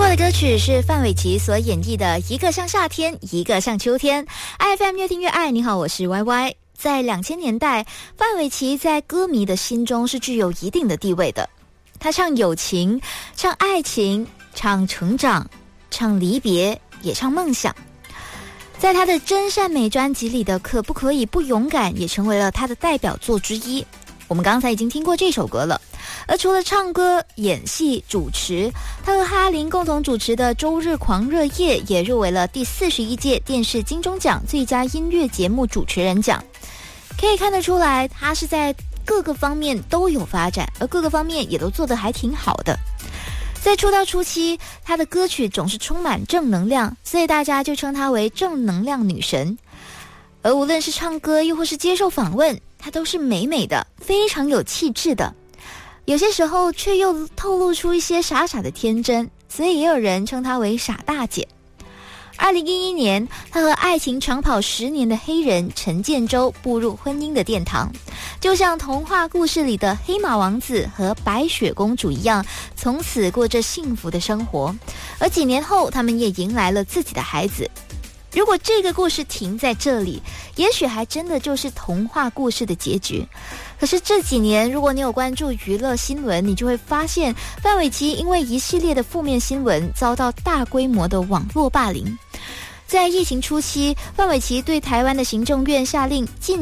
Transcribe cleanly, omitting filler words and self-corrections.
过的歌曲是范玮琪所演绎的《一个像夏天，一个像秋天》。IFM 越听越爱，你好，我是 YY。在2000年代，范玮琪在歌迷的心中是具有一定的地位的。他唱友情，唱爱情，唱成长，唱离别，也唱梦想。在他的真善美专辑里的可不可以不勇敢也成为了他的代表作之一。我们刚才已经听过这首歌了。而除了唱歌、演戏、主持，他和哈林共同主持的周日狂热夜也入围了第41届电视金钟奖最佳音乐节目主持人奖。可以看得出来，他是在各个方面都有发展，而各个方面也都做得还挺好的。在出道初期，他的歌曲总是充满正能量，所以大家就称他为正能量女神。而无论是唱歌又或是接受访问，她都是美美的，非常有气质的，有些时候却又透露出一些傻傻的天真，所以也有人称她为傻大姐。2011年，她和爱情长跑10年的黑人陈建州步入婚姻的殿堂，就像童话故事里的黑马王子和白雪公主一样，从此过着幸福的生活。而几年后，他们也迎来了自己的孩子。如果这个故事停在这里，也许还真的就是童话故事的结局。可是这几年，如果你有关注娱乐新闻，你就会发现范玮琪因为一系列的负面新闻遭到大规模的网络霸凌。在疫情初期，范玮琪对台湾的行政院下令禁